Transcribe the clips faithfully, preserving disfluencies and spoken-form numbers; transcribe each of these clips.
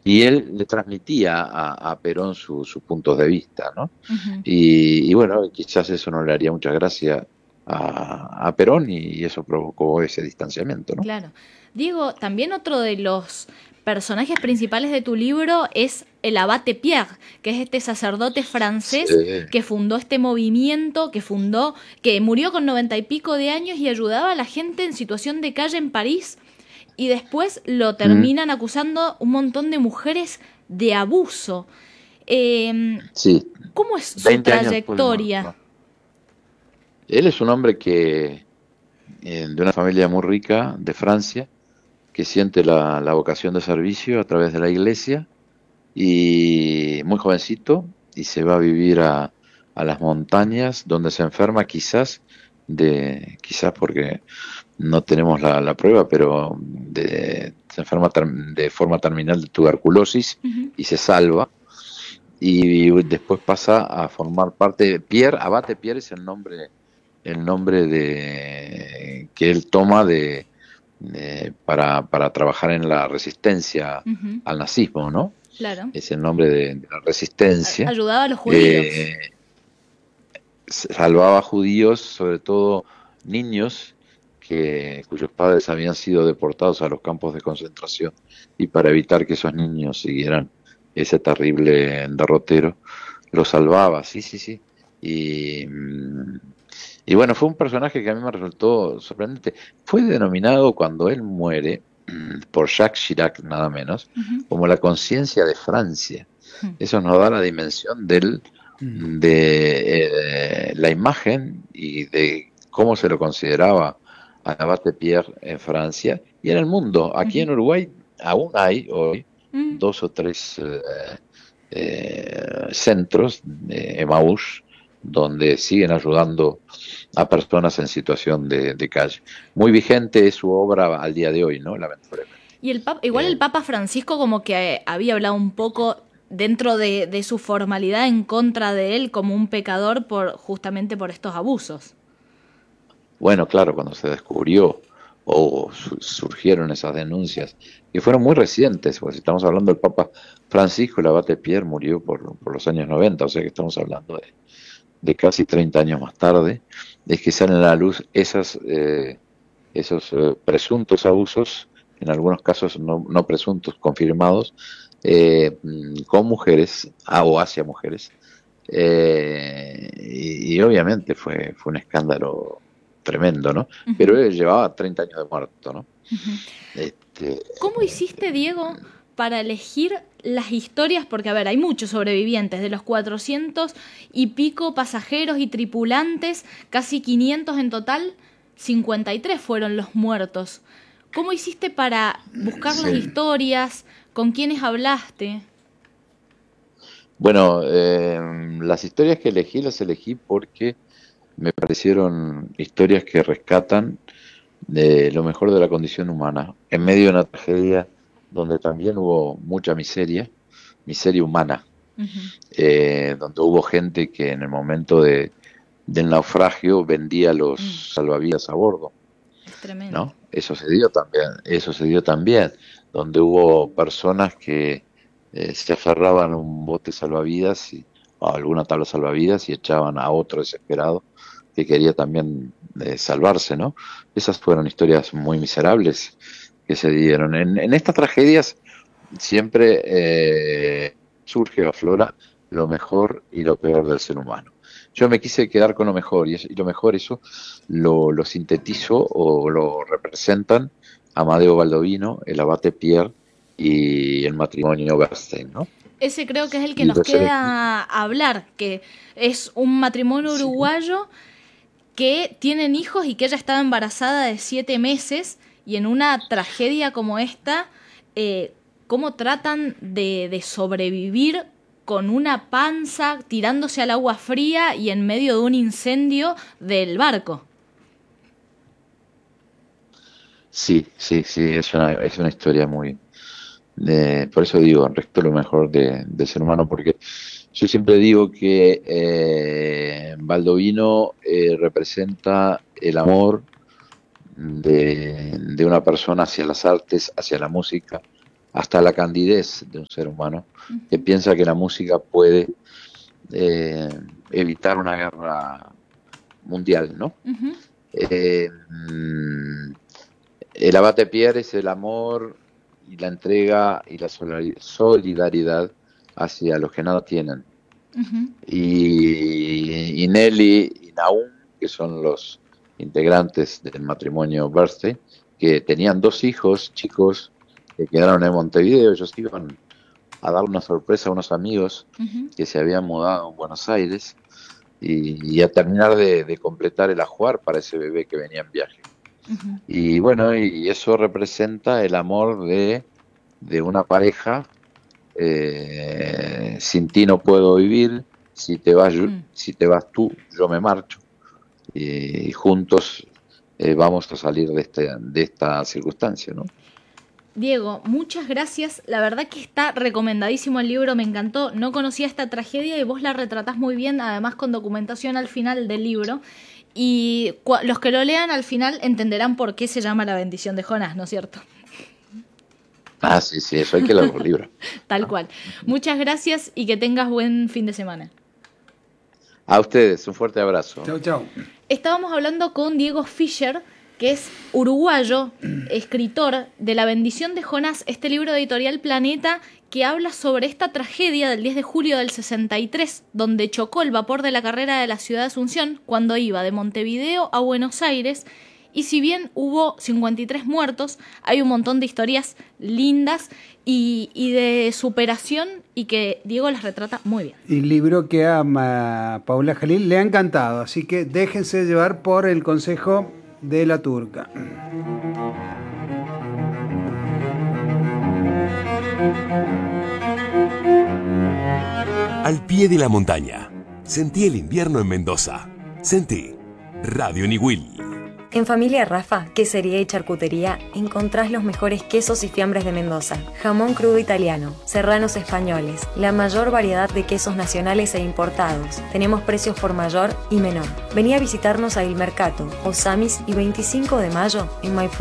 y él le transmitía a, a Perón su- sus puntos de vista, ¿no? Ujú. Y, y bueno, quizás eso no le haría mucha gracia a, a Perón y eso provocó ese distanciamiento, ¿no? Claro. Diego, también otro de los personajes principales de tu libro es el abate Pierre, que es este sacerdote Sí, francés que fundó este movimiento, que fundó, que murió con noventa y pico de años y ayudaba a la gente en situación de calle en París, y después lo mm, terminan acusando un montón de mujeres de abuso. Eh, sí, ¿Cómo es su veinte años después de trayectoria? muerto. Él es un hombre que, eh, de una familia muy rica de Francia, que siente la, la vocación de servicio a través de la iglesia y muy jovencito y se va a vivir a, a las montañas donde se enferma quizás de, quizás porque no tenemos la, la prueba, pero de, se enferma ter- de forma terminal de tuberculosis Ujú. y se salva y después pasa a formar parte. Pierre, Abate Pierre es el nombre, el nombre de que él toma de, de- para, para trabajar en la resistencia Ujú. al nazismo, ¿no? Claro. Es el nombre de, de la A- resistencia. ayudaba a los judíos. Eh, Salvaba judíos, sobre todo niños que, cuyos padres habían sido deportados a los campos de concentración y para evitar que esos niños siguieran ese terrible derrotero, los salvaba, sí, sí, sí. Y, mm, y bueno, fue un personaje que a mí me resultó sorprendente. Fue denominado cuando él muere mm, por Jacques Chirac, nada menos, Ujú. como la conciencia de Francia. Ujú. Eso nos da la dimensión del, de eh, la imagen y de cómo se lo consideraba a Abate Pierre en Francia y en el mundo. Aquí Ujú. en Uruguay aún hay hoy Mm. dos o tres eh, eh, centros de Emaús donde siguen ayudando a personas en situación de, de calle. Muy vigente es su obra al día de hoy, ¿no? Lamentablemente. Y el papa, igual el Eh, Papa Francisco como que eh, había hablado un poco dentro de, de su formalidad en contra de él como un pecador por justamente por estos abusos. bueno, claro, cuando se descubrió o su- surgieron esas denuncias, que fueron muy recientes, pues si estamos hablando del Papa Francisco, el abate Pierre murió por, por los años noventa, o sea que estamos hablando de, de casi treinta años más tarde, es que salen a la luz esas, eh, esos eh, presuntos abusos, en algunos casos no, no presuntos, confirmados, eh, mm, con mujeres ah, o hacia mujeres. Eh, y, y obviamente fue, fue un escándalo tremendo, ¿no? Pero Ujú. él llevaba treinta años de muerto, ¿no? Ujú. Este, ¿Cómo hiciste, Diego, para elegir las historias? Porque, a ver, hay muchos sobrevivientes, de los cuatrocientos y pico pasajeros y tripulantes, casi quinientos en total, cincuenta y tres fueron los muertos. ¿Cómo hiciste para buscar las sí. historias? ¿Con quiénes hablaste? Bueno, eh, las historias que elegí las elegí porque me parecieron historias que rescatan de lo mejor de la condición humana, en medio de una tragedia donde también hubo mucha miseria, miseria humana, Ujú. eh, donde hubo gente que en el momento de, del naufragio vendía Mm, los salvavidas a bordo, es tremendo. ¿no? Eso se dio también, eso se dio también, donde hubo personas que eh, se aferraban a un bote salvavidas y a alguna tabla salvavidas y echaban a otro desesperado que quería también eh, salvarse, ¿no? Esas fueron historias muy miserables que se dieron. En, en estas tragedias siempre eh, surge o aflora lo mejor y lo peor del ser humano. Yo me quise quedar con lo mejor y, es- y lo mejor eso lo, lo sintetizo o lo representan Amadeo Baldovino, el abate Pierre y el matrimonio Bernstein, ¿no? Ese creo que es el que Y nos los elegí, queda hablar, que es un matrimonio sí, uruguayo que tienen hijos y que ella estaba embarazada de siete meses y en una tragedia como esta, eh, cómo tratan de, de sobrevivir con una panza tirándose al agua fría y en medio de un incendio del barco. sí, sí, sí, es una, es una historia muy, de- por eso digo, respecto a lo mejor de, del ser humano, porque yo siempre digo que eh, Baldovino eh, representa el amor de, de una persona hacia las artes, hacia la música, hasta la candidez de un ser humano, que piensa que la música puede eh, evitar una guerra mundial, ¿no? Uh-huh. Eh, el Abate Pierre es el amor y la entrega y la solidaridad hacia los que nada tienen. Uh-huh. Y, y Nelly y Naum, que son los integrantes del matrimonio Birthday, que tenían dos hijos chicos que quedaron en Montevideo. Ellos iban a dar una sorpresa a unos amigos uh-huh. que se habían mudado en Buenos Aires y, y a terminar de, de completar el ajuar para ese bebé que venía en viaje. Uh-huh. Y bueno, y eso representa el amor de, de una pareja. Eh, sin ti no puedo vivir, si te vas, uh-huh. si te vas tú, yo me marcho. Y, y juntos eh, vamos a salir de, este, de esta circunstancia, ¿no? Diego, muchas gracias. La verdad que está recomendadísimo el libro, me encantó. No conocía esta tragedia y vos la retratás muy bien, además con documentación al final del libro. Y cu- los que lo lean al final entenderán por qué se llama La bendición de Jonás, ¿no es cierto? Ah, sí, sí, eso hay que leer el libro. Tal cual. Muchas gracias y que tengas buen fin de semana. A ustedes, un fuerte abrazo. Chau, chau. Estábamos hablando con Diego Fischer, que es uruguayo, escritor de La bendición de Jonás, este libro de Editorial Planeta que habla sobre esta tragedia del diez de julio del sesenta y tres, donde chocó el vapor de la carrera de la ciudad de Asunción cuando iba de Montevideo a Buenos Aires. Y si bien hubo cincuenta y tres muertos, hay un montón de historias lindas y, y de superación y que Diego las retrata muy bien. Y libro que a Ma, Paula Jalil le ha encantado, así que déjense llevar por el consejo de la turca. Al pie de la montaña. Sentí el invierno en Mendoza. Sentí Radio Niwil. En Familia Rafa, Quesería y Charcutería, encontrás los mejores quesos y fiambres de Mendoza, jamón crudo italiano, serranos españoles, la mayor variedad de quesos nacionales e importados. Tenemos precios por mayor y menor. Vení a visitarnos a Il Mercato, Osamis y veinticinco de mayo en Maipú.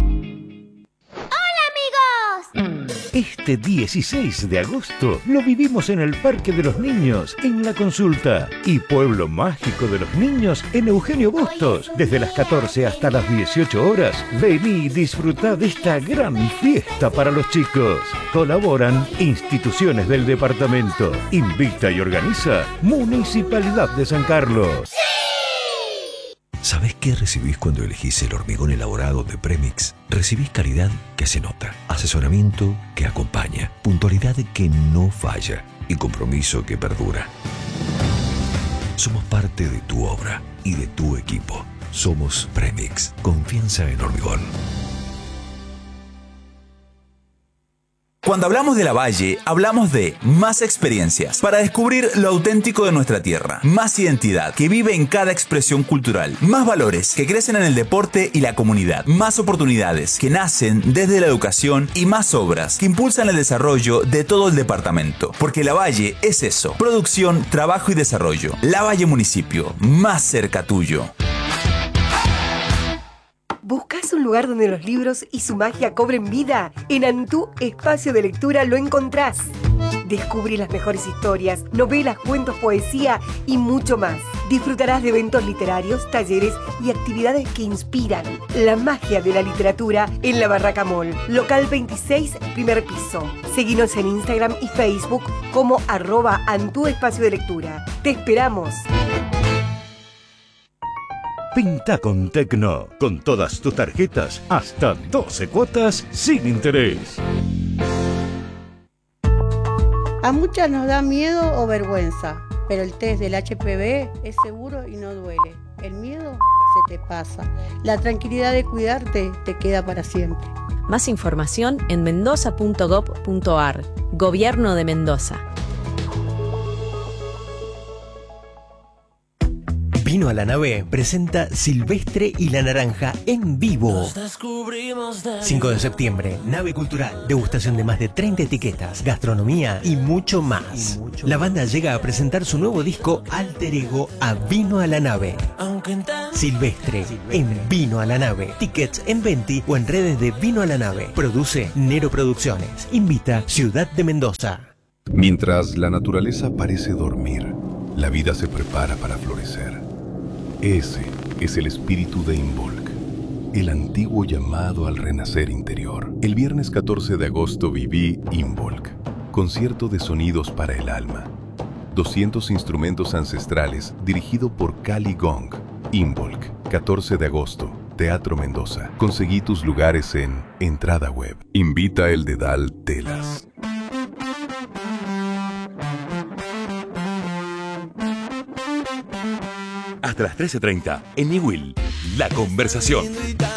Este dieciséis de agosto lo vivimos en el Parque de los Niños, en La Consulta. Y Pueblo Mágico de los Niños en Eugenio Bustos. Desde las catorce hasta las dieciocho horas, vení y disfrutá de esta gran fiesta para los chicos. Colaboran instituciones del departamento. Invita y organiza Municipalidad de San Carlos. ¿Sabés qué recibís cuando elegís el hormigón elaborado de Premix? Recibís calidad que se nota, asesoramiento que acompaña, puntualidad que no falla y compromiso que perdura. Somos parte de tu obra y de tu equipo. Somos Premix, confianza en hormigón. Cuando hablamos de La Valle, hablamos de más experiencias para descubrir lo auténtico de nuestra tierra, más identidad que vive en cada expresión cultural, más valores que crecen en el deporte y la comunidad, más oportunidades que nacen desde la educación y más obras que impulsan el desarrollo de todo el departamento. Porque La Valle es eso, producción, trabajo y desarrollo. La Valle Municipio, más cerca tuyo. ¿Buscas un lugar donde los libros y su magia cobren vida? En Antú Espacio de Lectura lo encontrás. Descubrí las mejores historias, novelas, cuentos, poesía y mucho más. Disfrutarás de eventos literarios, talleres y actividades que inspiran la magia de la literatura en la Barraca Mall, local veintiséis, primer piso. Seguinos en Instagram y Facebook como arroba Antú Espacio de Lectura. ¡Te esperamos! Pinta con Tecno, con todas tus tarjetas, hasta doce cuotas sin interés. A muchas nos da miedo o vergüenza, pero el test del H P V es seguro y no duele. El miedo se te pasa. La tranquilidad de cuidarte te queda para siempre. Más información en mendoza punto gob punto ar. Gobierno de Mendoza. Vino a la Nave presenta Silvestre y la Naranja en vivo. cinco de septiembre, Nave Cultural, degustación de más de treinta etiquetas, gastronomía y mucho más. Y mucho la banda llega a presentar su nuevo disco Alter Ego a Vino a la Nave. Silvestre, Silvestre en Vino a la Nave. Tickets en Venti o en redes de Vino a la Nave. Produce Nero Producciones. Invita Ciudad de Mendoza. Mientras la naturaleza parece dormir, la vida se prepara para florecer. Ese es el espíritu de Involk, el antiguo llamado al renacer interior. El viernes catorce de agosto viví Involk, concierto de sonidos para el alma. doscientos instrumentos ancestrales dirigido por Cali Gong. Involk, catorce de agosto, Teatro Mendoza. Conseguí tus lugares en Entrada Web. Invita el Dedal Telas. Hasta las trece treinta en Newell, La Conversación.